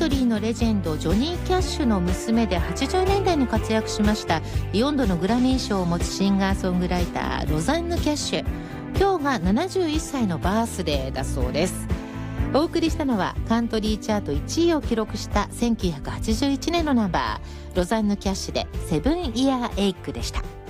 トリーのレジェンドジョニー・キャッシュの娘で80年代に活躍しました。4度のグラミー賞を持つシンガーソングライターロザンヌ・キャッシュ。今日が71歳のバースデーだそうです。お送りしたのはカントリーチャート1位を記録した1981年のナンバー、ロザンヌ・キャッシュでセブンイヤーエイクでした。